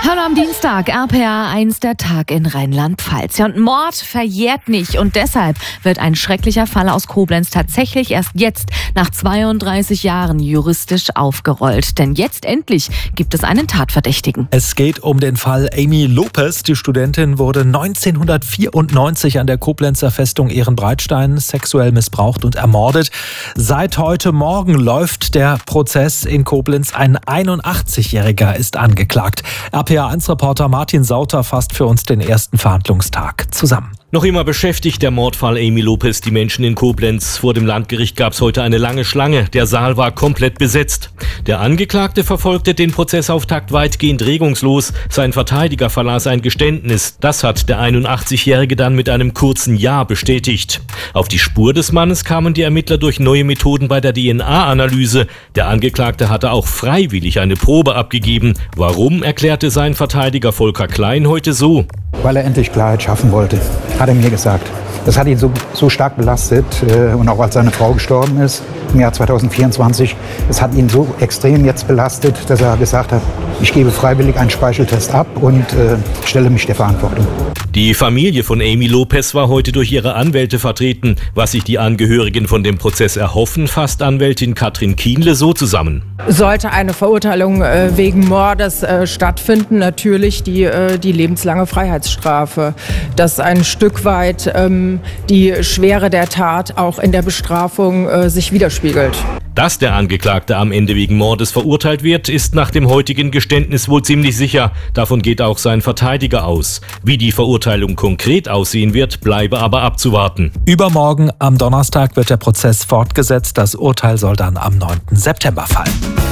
Hallo am Dienstag, RPA 1, der Tag in Rheinland-Pfalz. Ja, und Mord verjährt nicht und deshalb wird ein schrecklicher Fall aus Koblenz tatsächlich erst jetzt nach 32 Jahren juristisch aufgerollt. Denn jetzt endlich gibt es einen Tatverdächtigen. Es geht um den Fall Amy Lopez. Die Studentin wurde 1994 an der Koblenzer Festung Ehrenbreitstein sexuell missbraucht und ermordet. Seit heute Morgen läuft der Prozess in Koblenz. Ein 81-Jähriger ist angeklagt. RPA1-Reporter Martin Sauter fasst für uns den ersten Verhandlungstag zusammen. Noch immer beschäftigt der Mordfall Amy Lopez die Menschen in Koblenz. Vor dem Landgericht gab es heute eine lange Schlange. Der Saal war komplett besetzt. Der Angeklagte verfolgte den Prozessauftakt weitgehend regungslos. Sein Verteidiger verlas ein Geständnis. Das hat der 81-Jährige dann mit einem kurzen Ja bestätigt. Auf die Spur des Mannes kamen die Ermittler durch neue Methoden bei der DNA-Analyse. Der Angeklagte hatte auch freiwillig eine Probe abgegeben. Warum, erklärte sein Verteidiger Volker Klein heute so. Weil er endlich Klarheit schaffen wollte, hat er mir gesagt. Das hat ihn so stark belastet und auch als seine Frau gestorben ist im Jahr 2024. Es hat ihn so extrem jetzt belastet, dass er gesagt hat, ich gebe freiwillig einen Speicheltest ab und stelle mich der Verantwortung. Die Familie von Amy Lopez war heute durch ihre Anwälte vertreten. Was sich die Angehörigen von dem Prozess erhoffen, fasst Anwältin Katrin Kienle so zusammen. Sollte eine Verurteilung wegen Mordes stattfinden, natürlich die lebenslange Freiheitsstrafe. Dass ein Stück weit die Schwere der Tat auch in der Bestrafung sich widerspiegelt. Dass der Angeklagte am Ende wegen Mordes verurteilt wird, ist nach dem heutigen Geständnis wohl ziemlich sicher. Davon geht auch sein Verteidiger aus. Wie die Verurteilung konkret aussehen wird, bleibe aber abzuwarten. Übermorgen am Donnerstag wird der Prozess fortgesetzt. Das Urteil soll dann am 9. September fallen.